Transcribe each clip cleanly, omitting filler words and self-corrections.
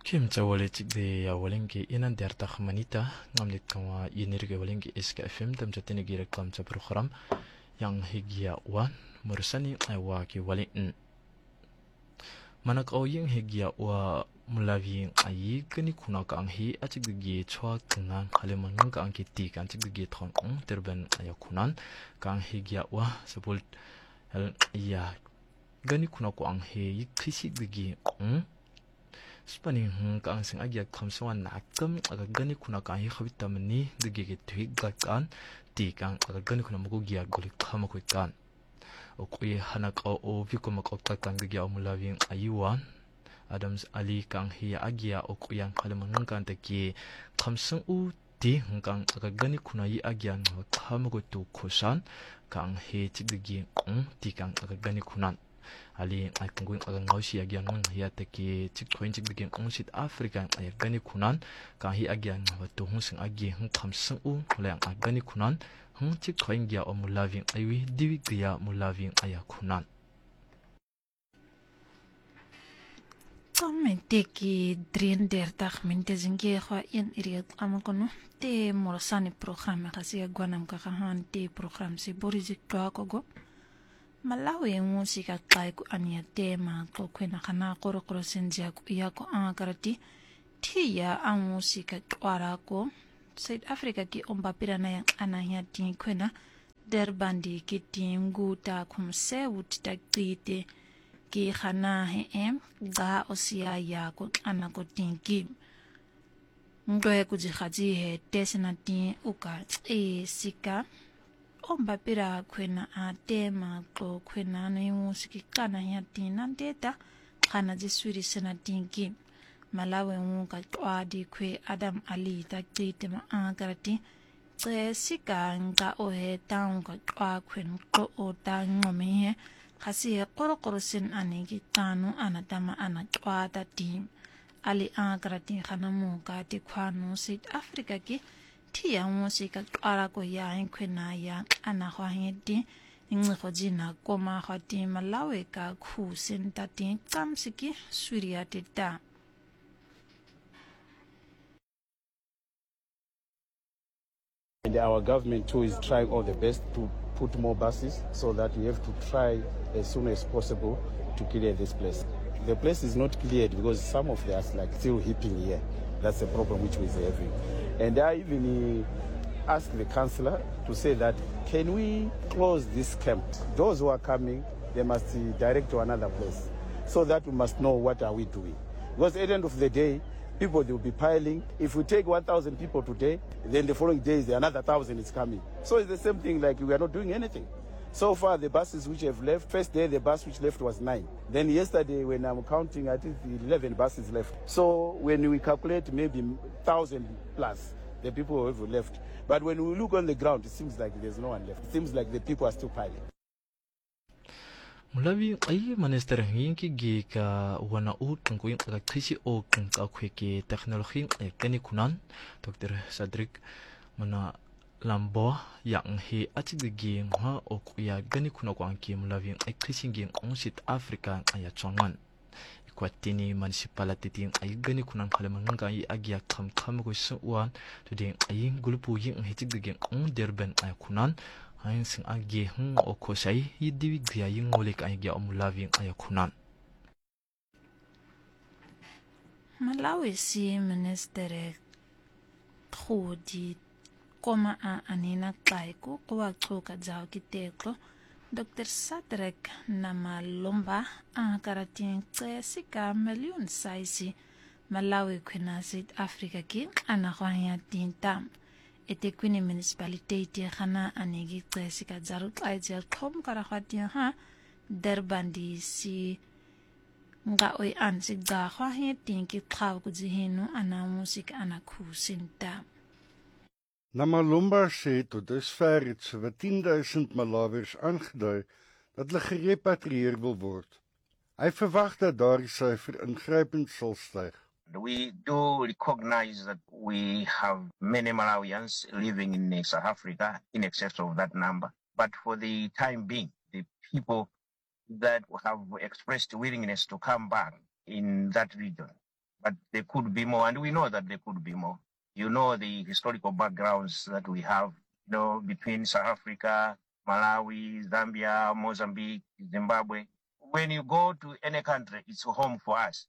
Kim Tawalitik de Walingi inan derta manita ngamlit kama inirge Walingi SKFM tam jatini girek kam sa program yang higia wan mursani aywa ki walin manak oying higia wa mulavi ayi kani kuna ka anghi achig gi chwa tungan khaleman ka angki ti kan chig gi thon terben ayakunan ka higia wa sapul ya gani kuna ko anghi khisi gi Spani ka ang sing agya kamsawan na akam agagani kuna ka hi khabita mani gigi twig kan ti kang agagani kuna mugo giya golik khama ko kan o kuy hanak o viko makok kan gigi amulaving ayuan Adams Ali kang hi agya o kuyang kalaman kan taki kamsang u ti hangkang agagani kuna yi agya khama ko tu kusan kang hi tigigi ti kang agagani kunan Ali ay kungguing agangawsi agyan ng hiyataki chikkoin chikbigin ongsit Afrika ay gani kunan kahi agyan watuhong sing agi hong kamsang u mula ang agani kunan hong chikkoin gya o mulaving aywi diwi gya mulaving ayakunan. Kami teki drin dertak minte zingi kwa in iriat amakono te morasani program kasi agwanam kakahan te program si borizik toa kogo. Malawi musika kai ku ania tema ko kwena kana koro senjia ku iya ko angarati tia ang musika twara ko South Africa ki ombapira na yang ananya tin kwena derbandi ki tingu ta kumse wutita krite ki khana he ga osia ya ko anako tinki ngoe ku jihaji he tesna tin uka sika Ombapira kwena a tema ko kwena na musiki kana ya tina data kana jiswiri sena tinki Malawi muka twadi kwe Adam Ali ta krite ma angarati tse sika nga ohe taunga twa kwen ko o ta ngome kasi koro sen anegi tanu anatama anatwada tim Ali angarati kana muka ti kwano South Africa ki Tia musika twara ko ya kwena ya anahwa hedi ngikojina koma khati Malawi ka khu sentati kamsiki swiria teta And our government too is trying all the best to put more buses so that we have to try as soon as possible to clear this place. The place is not cleared because some of us like still heaping here. That's the problem which we're having. And I even asked the councillor to say that, can we close this camp? Those who are coming, they must direct to another place so that we must know what are we doing. Because at the end of the day, people they will be piling. If we take 1,000 people today, then the following days, another 1,000 is coming. So it's the same thing, like we are not doing anything. So far, the buses which have left, first day the bus which left was 9. Then yesterday, when I'm counting, I think 11 buses left. So when we calculate maybe 1,000 plus, the people who have left. But when we look on the ground, it seems like there's no one left. It seems like the people are still piling. Mulawi ay minister hingi gi ka wana utang ko yung krisi o kung ka kweki teknolohi ay kani kunan Dr. Cedric mana lambo yang hi atigi ngha o kuya gani kuna ko angki mulawi ay krisi gi ongsit Africa ay chongan ikwatini municipality ting ay gani kunan kalaman nga ay agya kam ko suwan today ay gulupu yung hitigi ong derben ay kunan Ayon sing agi o kosay yidiwig siya yung ngulik ay gya omulaving ayakunan. Malawi si minister di koma a anina kai ko waktu ka jaw kiteko Dr. Cedric na malomba ang karating sika milyon saisi Malawi kwena South Africa ki anakwanya tintam. Ete kwini municipality khana anegi sika jarut aijel thom kara khati ha derbandi si nga oi an si ga khwa he tinki khaw ku jihenu ana musik ana khusinta Namalomba sê tot dusver het so 10,000 Malawiërs aangedui dat hulle gerepatrieer wil word. Hy verwag dat daardie syfer ingrypend sal styg. We do recognize that we have many Malawians living in South Africa in excess of that number. But for the time being, the people that have expressed willingness to come back in that region but there could be more, and we know that there could be more. You know the historical backgrounds that we have, between South Africa, Malawi, Zambia, Mozambique, Zimbabwe. When you go to any country, it's home for us.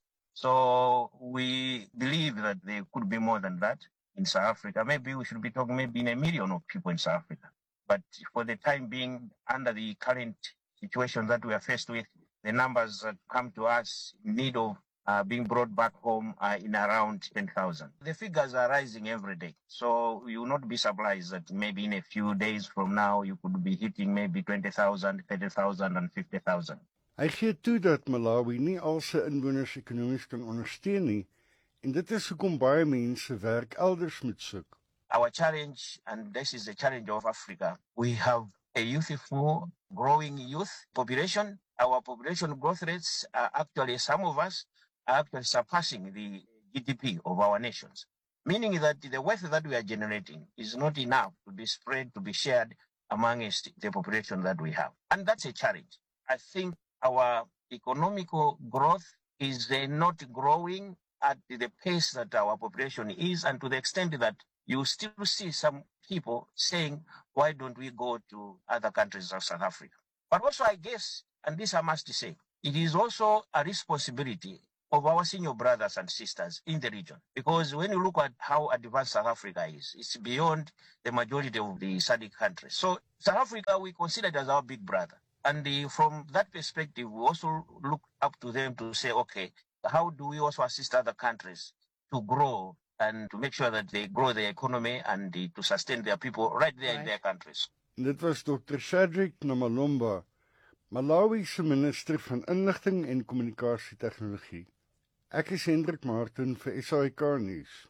So we believe that there could be more than that in South Africa. Maybe we should be talking maybe in 1 million of people in South Africa. But for the time being, under the current situation that we are faced with, the numbers that come to us in need of being brought back home are in around 10,000. The figures are rising every day. So you will not be surprised that maybe in a few days from now, you could be hitting maybe 20,000, 30,000 and 50,000. Hy gee toe dat Malawi nie al sy inwoners ekonomies kan ondersteun nie, en dit is hoekom baie mense werk elders moet soek. Our challenge, and this is the challenge of Africa, we have a youthful, growing youth population. Our population growth rates are actually, some of us are actually surpassing the GDP of our nations, meaning that the wealth that we are generating is not enough to be spread, to be shared amongst the population that we have. And that's a challenge. I think our economical growth is not growing at the pace that our population is, and to the extent that you still see some people saying, why don't we go to other countries of South Africa? But also, I guess, and this I must say, it is also a responsibility of our senior brothers and sisters in the region. Because when you look at how advanced South Africa is, it's beyond the majority of the SADC countries. So South Africa, we consider it as our big brother. And from that perspective, we also look up to them to say, okay, how do we also assist other countries to grow and to make sure that they grow their economy and to sustain their people right there in their countries. Dit was Dr. Cedric Namalomba, Malawi se minister van Inligting en Kommunikasietegnologie. Ek is Hendrik Martin vir SAK News.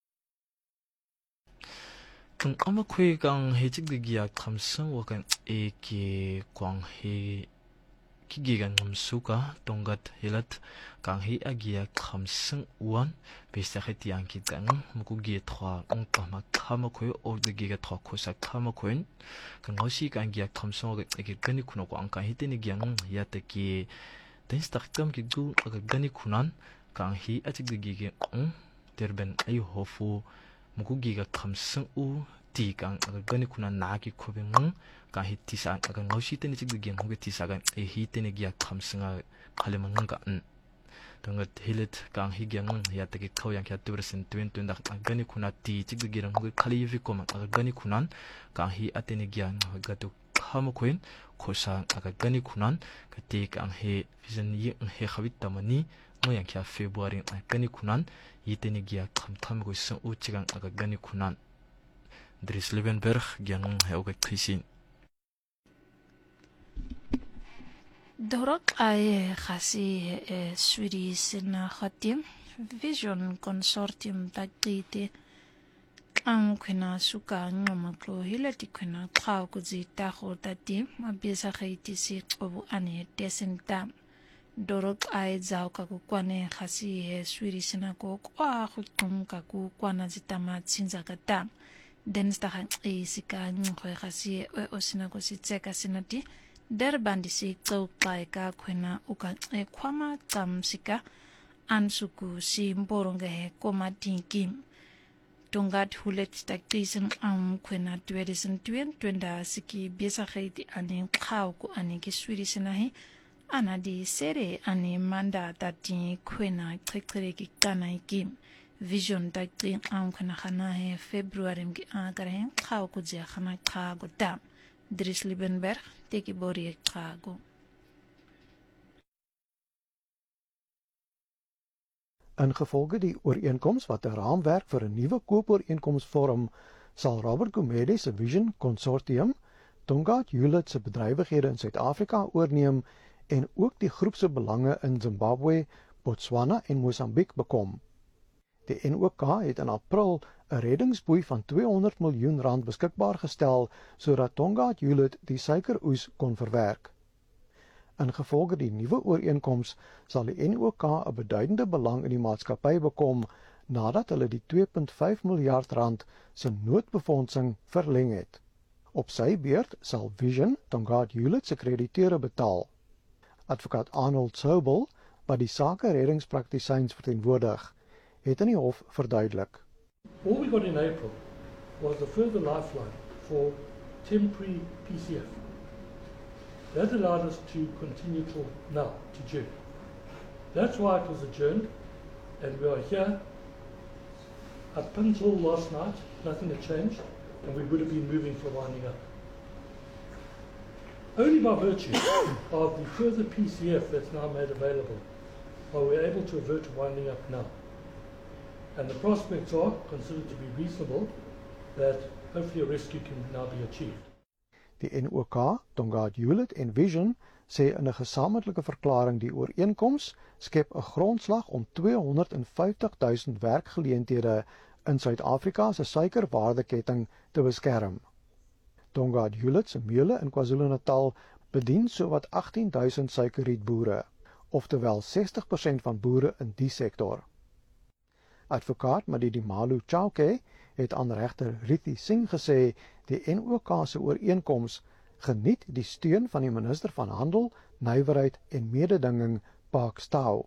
Kung amakwe kang hejigdigia kamsang wakan eke kwang he kigigan ngamsuka tongat hilat kang he agia kamsang uan besaketi angkit kang mukugi twa ong kamakwe o de giga twa kosa kamakwen kang hosi kang gia kamsang eke gani kuno ko angka hiteni giang yateki denstaktam ki gu gani kunan kang he achigdigia terben ayu hofu mukugiga kamsang u ti kang gani kuna nagi kubeng kang hitisa kang ngoshi teni chigdigia muge tisaga hiteni gia kamsanga kalemananga dongat hilet kang higyang yateki kawyang kya 2% gani kuna ti chigdigia muge khalivi koma gani kunan kang hi ateni gia gatu khamakwen kosa gani kunan kati kang he vision yi he khawittamani moyang kya February gani kunan yiteni gia kamtamgo isang uchigang gani kunan Dries Liebenberg gyanong heoga krisin Dorok ay khasi Swedish na khatim Vision Consortium tagite ang kuna suka ngamaklo hilati kuna kaw kuzita khotati mabisa khaiti si obu ane desenta Dorok ay zao kakukwane khasi Swedish na ko kwa khutum kakukwana zitama tsinza kata denstahan sika ngwe khasi osina ko sitseka sinati derbandi si tsaukai ka khwena uka khwama tsamsika ansuku si mboronga he komatinki tungat hulet taktisin khwena 2020 siki biesa khaiti ane khaw ko ane ki Swedish na he ana di sere ane manda tati khwena tsekere ki kana iki Vision tagti khwena khana he February mki agare khaw ko je khana kha go dam Dries Liebenberg teki bori khago Ingevolge die ooreenkoms wat 'n raamwerk vir 'n nuwe koopooreenkoms vorm, sal Robert Gumede se Vision Consortium Tongaat Hewlett se bedrywighede in Suid-Afrika oorneem en ook die groep se belange in Zimbabwe, Botswana en Mosambiek bekom. Die NOK het in April 'n reddingsboei van R200 miljoen beskikbaar gestel sodat Tongaat Hewlett die suikeroes kon verwerk. Ingevolge die nuwe ooreenkoms sal die NOK 'n beduidende belang in die maatskappy bekom nadat hulle die R2.5 miljard se noodbefondsing verleng het. Op sy beurt sal Vision Tongaat Hewlett se krediteure betaal. Advokaat Arnold Sobel, wat die sake reddingspraktisyns verteenwoordig, het in die hof verduidelik. All we got in April was a further lifeline for temporary PCF. That allowed us to continue till now, to June. That's why it was adjourned, and we are here. Up until last night, nothing had changed, and we would have been moving for winding up. Only by virtue of the further PCF that's now made available are we able to avert to winding up now. And the prospects are considered to be reasonable that hopefully a rescue can now be achieved. Die NOK, Tongaat Hewlett en Vision sê in 'n gesamentlike verklaring die ooreenkoms skep 'n grondslag om 250,000 werkgeleenthede in Suid-Afrika se suikerwaardeketting te beskerm. Tongaat Hewlett se meule in KwaZulu-Natal bedien sowat 18,000 suikerrietboere, oftewel 60% van boere in die sektor. Advokaat Madidi Malu Chauke het aan regter Rithi Singh gesê die NOK se ooreenkoms geniet die steun van die minister van Handel, Nywerheid en Mededinging, Park Stau.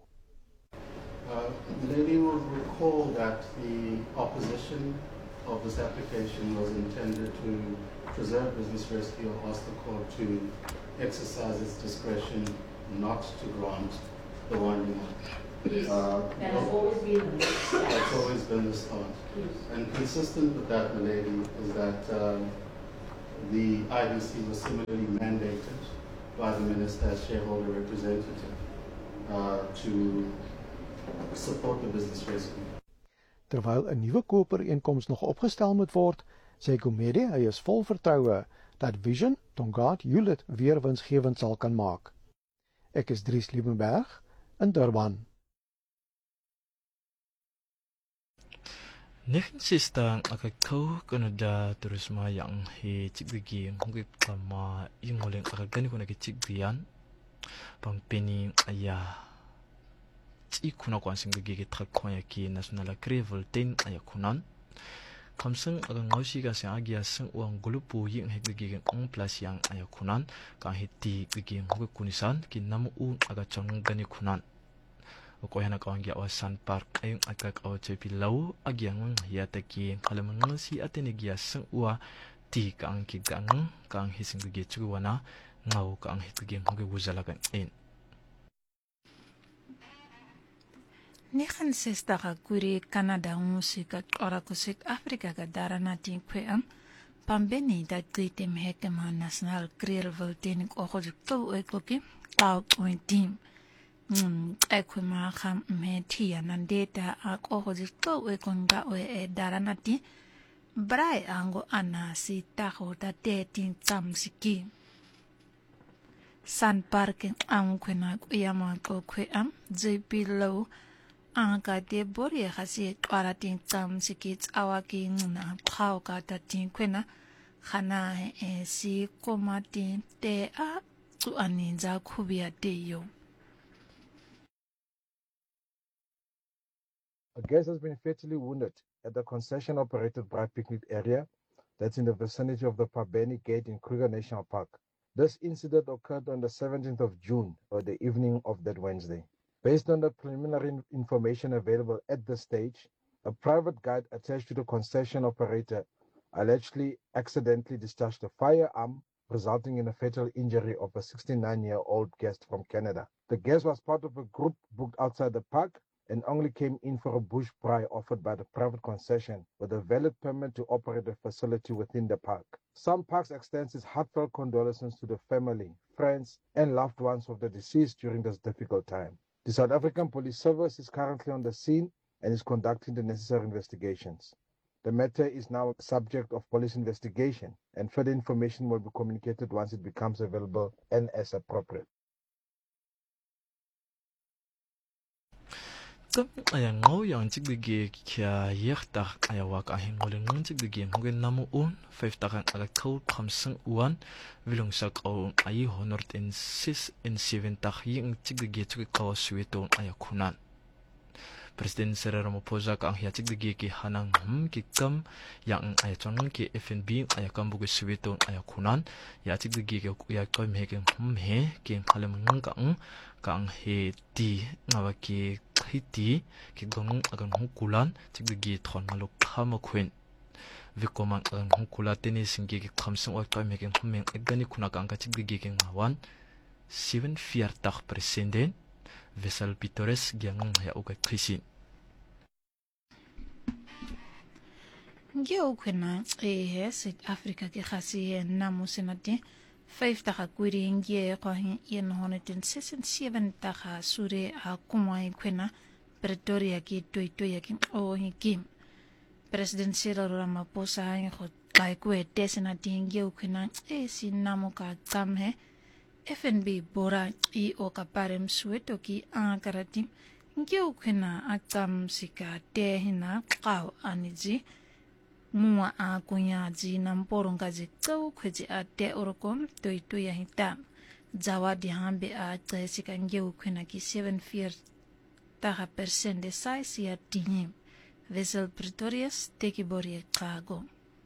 Lady will recall that the opposition of this application was intended to preserve business rescue or ask the court to exercise its discretion not to grant the winding up. That has always been the stance. That's always been the stance. And consistent with that, Milady, is that the IBC was similarly mandated by the minister as shareholder representative to support the business rescue. Terwyl 'n nuwe koopooreenkoms nog opgestel moet word, sê Gumede hy is vol vertroue dat Vision Tongaat Hewlett weer winsgewend sal kan maak. Ek is Dries Liebenberg in Durban. 1960 akakau Canada terusma yang he chiggi ngui kama ingoleng akagani kuna ke chigdian pampeni aya chi kuna kwa singgi ke trakhoya ki national crevel ten aya kunan kamseng aga ngausi ga sa agya seng uang gulupu ying heggi ke ong plus yang aya kunan ka hiti gigi ngui kunisan ki namu u aga changgani kunan ko yana ka angya Sun Park ay akak aw chepilaw agyang yataki kalamang si atenegya sang uwa ti ka ang kigang ka ang hising gi chuwana ngaw ka ang hitgeng hoge wuzalagan in 69 kuri Canada musika ora ko South Africa ga darana tin kweam pambeni da gritem hekema national creervel tin ko hojto ekoki cloud point team ekwema kham metia nandeta ako hojto ekonga e daranati brai ango anasi taho da tetin tsamsiki Sun Park ang kwena yama ko kweam JP Low Anka de bori hasi twaratin tsamsiki awaki na khao ka tatin kwena khana si komati te a tu aninza khubia de yo. A guest has been fatally wounded at the concession-operated Braai Picnic area that's in the vicinity of the Pabeni Gate in Kruger National Park. This incident occurred on the 17th of June, or the evening of that Wednesday. Based on the preliminary information available at this stage, a private guide attached to the concession operator allegedly accidentally discharged a firearm, resulting in a fatal injury of a 69-year-old guest from Canada. The guest was part of a group booked outside the park and only came in for a bush braai offered by the private concession with a valid permit to operate a facility within the park. Some Parks extends its heartfelt condolences to the family, friends, and loved ones of the deceased during this difficult time. The South African Police Service is currently on the scene and is conducting the necessary investigations. The matter is now subject of police investigation, and further information will be communicated once it becomes available and as appropriate. Aya ngau yang chigdige kya yekta aya wak ahin ngoleng ngun chigdige nguen namu un 5 takan aga kau khamsang uan vilung sak au ayi honor in 6 in 7 tak ying chigdige chuk kaw sueton aya kunan Presiden Cyril Ramaphosa ka ang chigdige ki hanang ki kam yang aya chonang ki FNB aya kam bugu sueton aya kunan ya chigdige ki ya kam he ki he ki halam ngang kang he ti ngawa ki hiti ki gong agan hukulan tiggi thon maluk khama khwin vikomang agan hukula teni singi ki khamsing oi kai meking khumeng egani khuna kang ka tiggi ki ngawan 47% Vessel Pitores gyang ya uga krisin Ngeo kwena South Africa ke khasi namu senati 5 daga kwiri ngie kwa 167 daga sure a kumai kwena Pretoria ki toitoya ki o hikim President Cyril Ramaphosa ngo kai kwe tesenati ngeo kwena si namu ka tsamhe FNB bora I o kaparem sueto ki ankarati ngeo kwena atam sika te hina qaw aniji mua a kunya ji namporo ngaji kau khweji a te orokom toi ya hita zawadi hambe a tsesi kange ukhena ki 74% de size ya tinye Wessel Pretorius teki bori kago.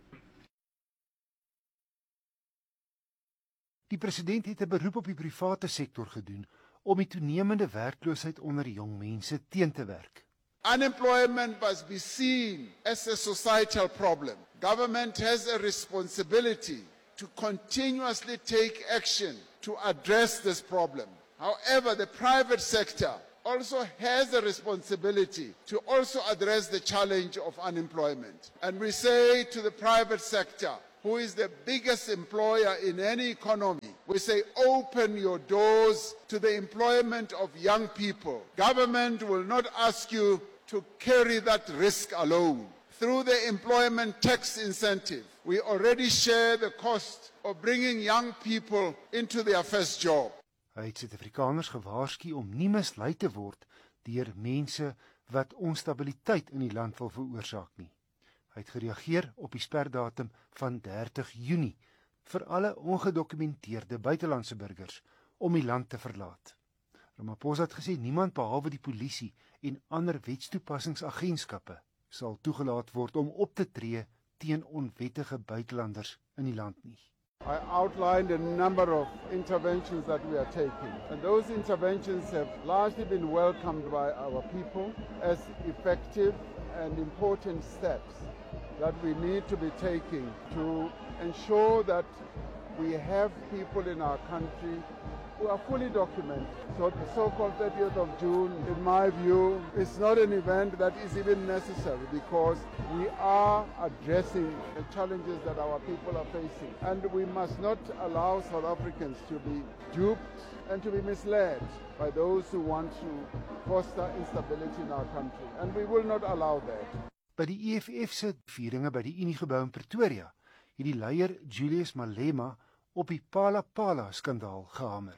Die president het 'n beroep op die private sektor gedoen om die toenemende werkloosheid onder jong mense teen te werk. Unemployment must be seen as a societal problem. Government has a responsibility to continuously take action to address this problem. However, the private sector also has a responsibility to also address the challenge of unemployment. And we say to the private sector, who is the biggest employer in any economy, we say open your doors to the employment of young people. Government will not ask you to carry that risk alone. Through the employment tax incentive, we already share the cost of bringing young people into their first job. Hy het Suid-Afrikaners gewaarsku om nie mislei te word deur mense wat onstabiliteit in die land wil veroorsaak nie. Hy het gereageer op die sperdatum van 30 Junie vir alle ongedokumenteerde buitelandse burgers om die land te verlaat. Ramaphosa het gesê niemand behalwe die polisie en ander wetstoepassingsagentskappe sal toegelaat word om op te tree teen onwettige buitelanders in die land nie. I outlined a number of interventions that we are taking, and those interventions have largely been welcomed by our people as effective and important steps that we need to be taking to ensure that we have people in our country who are fully documented. So the so-called 30th of June, in my view, is not an event that is even necessary because we are addressing the challenges that our people are facing. And we must not allow South Africans to be duped and to be misled by those who want to foster instability in our country. And we will not allow that. By die EFF se vieringe by die Uniegebou in Pretoria, het die leier Julius Malema op die Phala skandaal gehamer.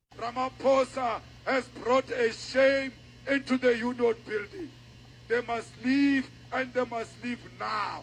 Ramaphosa has brought a shame into the UNOT building. They must leave and they must leave now.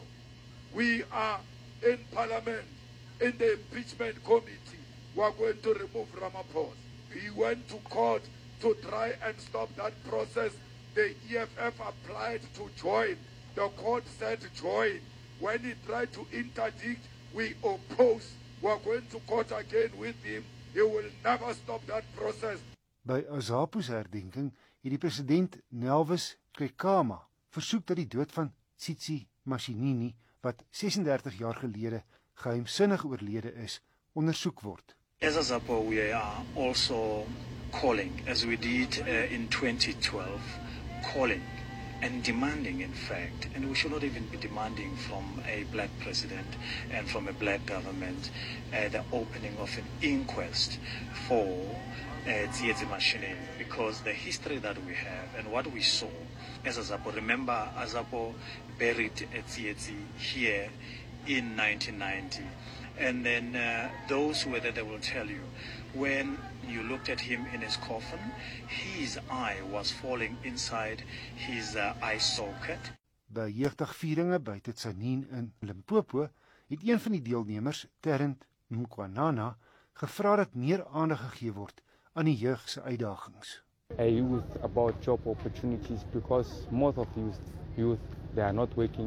We are in Parliament, in the impeachment committee. We are going to remove Ramaphosa. He went to court to try and stop that process. The EFF applied to join. The court said join. When he tried to interdict, we opposed. We are going to court again with him. He will never stop that process. By Azapo se herdenking het die president Nelvis Kekama versoek dat die dood van Tsitsi Mashinini, wat 36 jaar gelede geheimsinnig oorlede is, ondersoek word. As Azapo, we are also calling, as we did in 2012, calling and demanding, in fact, and we should not even be demanding from a black president and from a black government the opening of an inquest for Tsietsi Mashinini, because the history that we have and what we saw as Azapo, remember Azapo buried Tsietsi here in 1990, and then those who were there, they will tell you, when you looked at him in his coffin, his eye was falling inside his eye socket. By jeugdagvieringe by Tsanin in Limpopo het een van die deelnemers, Terrent Mkwanana, gevra dat meer aandag gegee word aan die jeug se uitdagings. A youth about job opportunities, because most of youth they are not working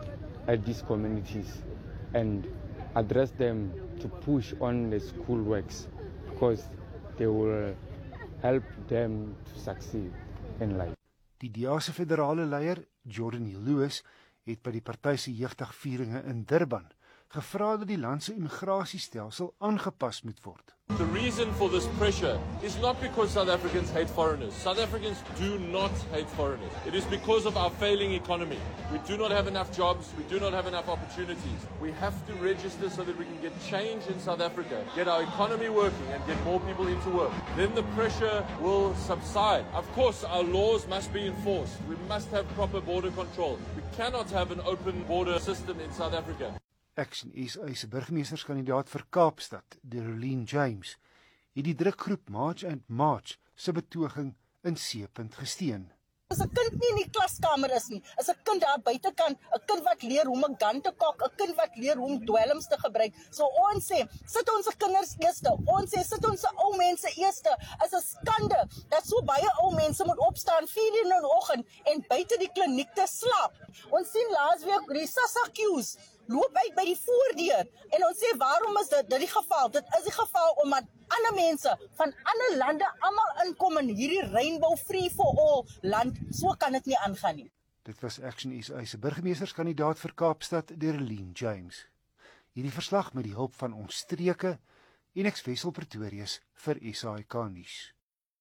at these communities, and address them to push on the school works, because they will help them to succeed in life. Die DA se federale leier, Jordan Lewis, het by die party se jeugdagvieringe in Durban gevra dat die land se immigrasiestelsel aangepas moet word. The reason for this pressure is not because South Africans hate foreigners. South Africans do not hate foreigners. It is because of our failing economy. We do not have enough jobs. We do not have enough opportunities. We have to register so that we can get change in South Africa, get our economy working and get more people into work. Then the pressure will subside. Of course, our laws must be enforced. We must have proper border control. We cannot have an open border system in South Africa. Action SA se burgemeesterskandidaat vir Kaapstad, Derelien James, het die drukgroep March and March se betoging in C-punt gesteun. As 'n kind nie in die klaskamer is nie, is 'n kind daar buitekant, 'n kind wat leer hoe om 'n gun te kok, 'n kind wat leer hoe om dwelms te gebruik. So ons sê, sit ons kinders eerste. Ons sê, sit ons ou mense eerste. Is 'n skande dat so baie ou mense moet opstaan 4:00 in die oggend en buite die kliniek te slaap. Ons sien laasweek die SASSA-queues loop uit by die voordeur en ons sê waarom is dit die geval? Dit is die geval omdat ander mense van ander lande almal inkom in hierdie rainbow free for all land. So kan dit nie aangaan nie. Dit was Action SA se burgemeesterskandidaat vir Kaapstad, Derelien James. Hierdie verslag met die hulp van ons streke en Wessel Pretorius vir SAIK nuus.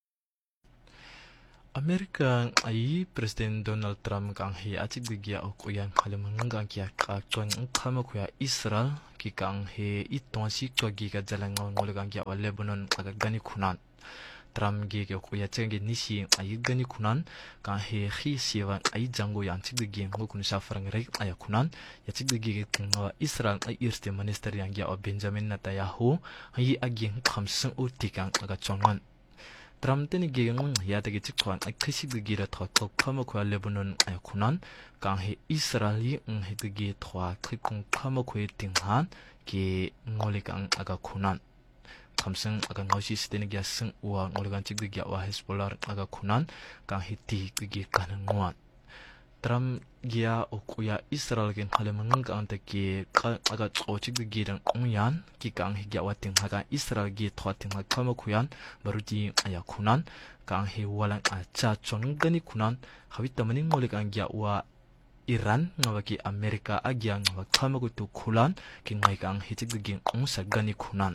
Amerika ai President Donald Trump kang hi atigdigia okuyan khalemanga kya qaqon khama kuya Israel ki kang he itonsi togi ga jalango ngolgang kya Lebanon aga gani khunan Trump ge kuya chenge nisi ai gani khunan ka he khi siwa ai jango yang chigdigi ngokun safarang rek ay khunan ya chigdigi Israel ai irste minister yang ya Benjamin Netanyahu hi aging khamsang utikang aga chongan Trump teni geng ya tagi chikwan ai khisi gira thok khama khwa Lebanon ay khunan kang he Israeli he tagi thwa khikung khama khwe tinghan ki ngolikang aga khunan khamsang aga ngausi steni gya sing wa ngoligan chigdi gya wa Hezbollah aga khunan kang he ti gi kanangwan Trump gya okuya Israel gen khalemangang ka ante ki aga chochig giran ongyan ki kang hi gya wating haga Israel gi thwating ha khama khuyan baruti aya khunan kang hi walang acha chong gani khunan hawi tamani molik ang gya wa Iran ngawaki Amerika agya ngawa khama gu tu khulan ki ngai kang hi chig gi ong sa gani khunan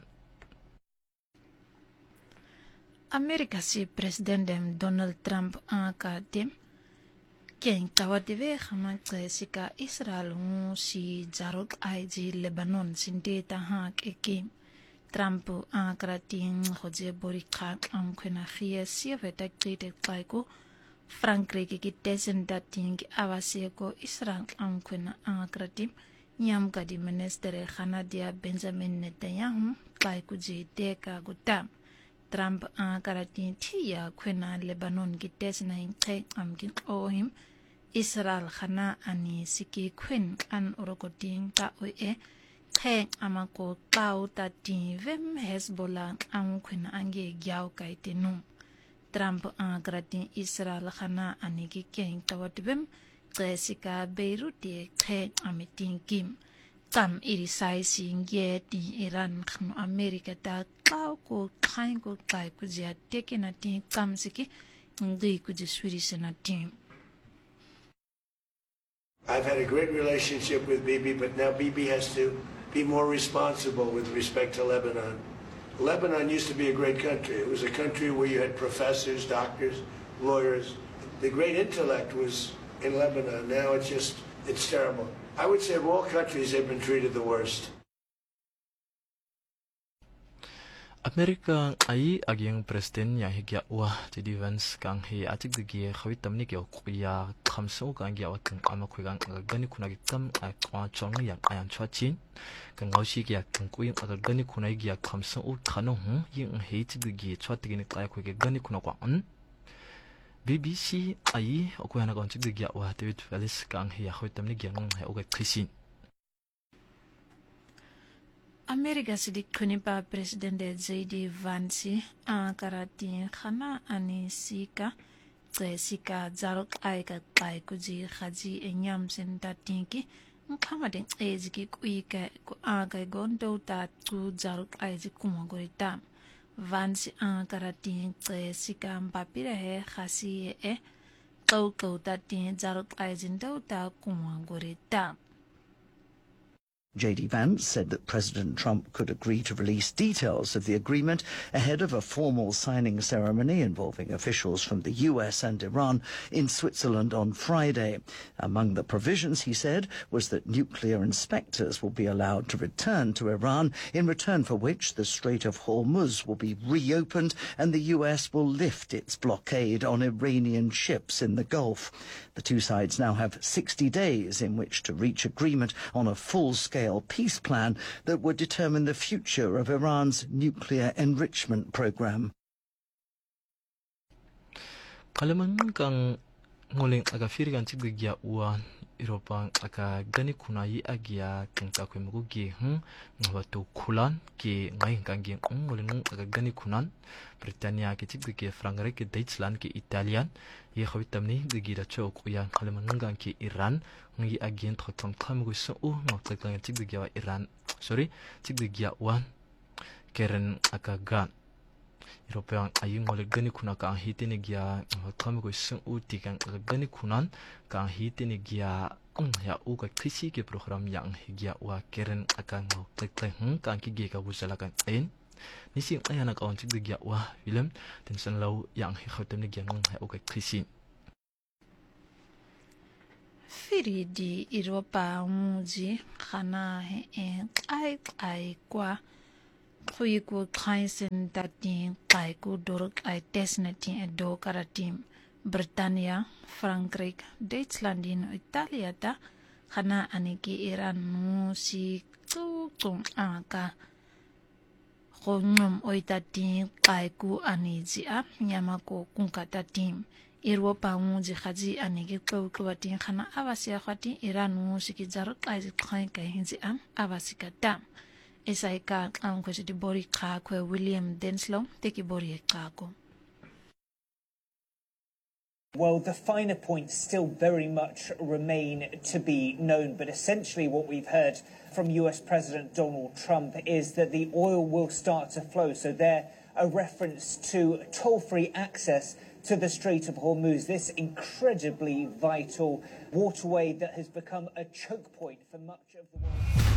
Amerika si President Donald Trump aka dem Ken tawadeve khama sika Israel si jarok aiji Lebanon sindeta ha ke Trump akratin khoje borika amkhena khia sieveta krite kaiko Frankreich ki tesen dating awaseko Israel amkhena akratim nyam kadi minister Khanadia Benjamin Netanyahu kaiko je deka gutam Trump akratin tia khena Lebanon ki tesna inkai amkin ohim Israel khana ani siki khwen an orokoting ta oe khe amako tau ta tin vem Hezbollah am khwen ange gyao kai tenu Trump agratin Israel khana ani ki ken tawatvem Jessica Beirut de khe amitin kim tam iri sai singe ti Iran kham America ta tau ko khain ko kai ku ja tekena tin kam siki ngi ku ji Swedish na team I've had a great relationship with Bibi, but now Bibi has to be more responsible with respect to Lebanon. Lebanon used to be a great country. It was a country where you had professors, doctors, lawyers. The great intellect was in Lebanon. Now it's terrible. I would say of all countries, they've been treated the worst. Amerika ai aging president ya higya wa jadi Vance kang he atik digi khawit tamni ke okuya khamso kang ya watang amakhugang gani kunagi tam akwa chong ya ayan chwachin kang ngausi ya kang kuing gani kunagi ya khamso u khano hu ying he digi chwatigi ni kai khuge gani kunakwa BBC ai okuya na gon digi ya wa David Felix kang he ya khawit tamni gyang he oga khisin Amerika sidik kunipa President J.D. Vance karati khana ani sika sika jarok aika kai kuji khaji enyam senta tinki mkhama den eziki kuika ku aga gondo ta ku jarok aiji kumagorita vansi karating sika mpapira he khasi kau ta tin zarot aizindo ta kumangorita. J.D. Vance said that President Trump could agree to release details of the agreement ahead of a formal signing ceremony involving officials from the US and Iran in Switzerland on Friday. Among the provisions, he said, was that nuclear inspectors will be allowed to return to Iran, in return for which the Strait of Hormuz will be reopened and the US will lift its blockade on Iranian ships in the Gulf. The two sides now have 60 days in which to reach agreement on a full-scale peace plan that would determine the future of Iran's nuclear enrichment program. Kalaman kang nguling aga firigan tigya uan Europa aga gani kunayi agia kang takwe mugi ngawatu kulan ki ngayin kang gi nguling aga gani kunan Britania ki tigya Frankreich ki Deutschland ki Italian ye khawitamni digira chok uyan kalaman ngang ki Iran ngi agent khotam khamugo so ngawtak tigya Iran tigya uan keren aga European ayung oleh gani kuna ka hiti ni gia kami ko sung uti kan gani kunan ka hiti ni gia ya u ka kisi ke program yang gia wa keren akan mau klik kan ki ge ka busalakan nisi ayana ka ontik gia wa film tension law yang khotem ni gia ya u ka kisi firi di Europa muji khana ai kwa Kuiku kaisen datin kaiku dorok ai tesnetin do karatim Britania, Frankreich, Deutschland in Italia ta khana aniki Iran musi tung aka khongom oitatin kaiku aniji a nyamako kunkatatim Europa muji khaji aniki kwatin khana awasia khati Iran musi ki jarok ai kai hinzi am awasikata Esaika kwesi di bori kakwe William Denslow teki bori kako. Well, the finer points still very much remain to be known, but essentially what we've heard from US President Donald Trump is that the oil will start to flow. So there, a reference to toll-free access to the Strait of Hormuz, this incredibly vital waterway that has become a choke point for much of the world.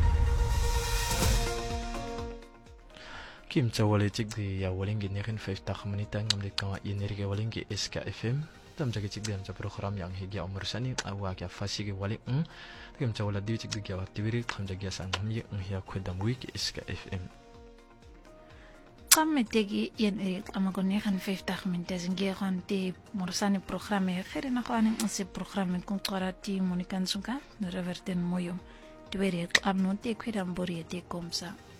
Kim Chawale Chigdi ya walingi nekin 5 menit ngamdik kawa energi walingi SKFM tam jagi chigdi am program yang higi umursani awa kya fasigi wali Kim Chawala di chigdi ya tiwiri tam jagi sang hamye ya khudam week SKFM Kametegi yen amakone kan 50 minutes ngi khante mursani programme khere na khane ase programme kun qarati monikan sunka reverten moyo tiwiri amno te khidam bori te komsa